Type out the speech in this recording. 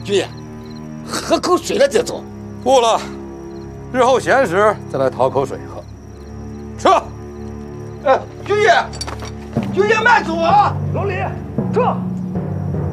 军爷，喝口水了再走。 不了，日后闲时再来讨口水喝。撤！ 军爷，军爷慢走啊！ 老李，撤！